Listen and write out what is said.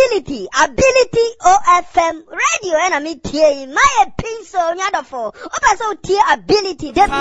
ability OFM radio and me tie my pin so nyadofo opa so tie ability